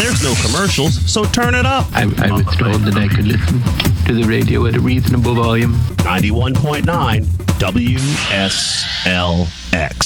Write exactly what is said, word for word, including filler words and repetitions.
There's no commercials, so turn it up. I, I was told that I could listen to the radio at a reasonable volume. ninety-one point nine W S L X.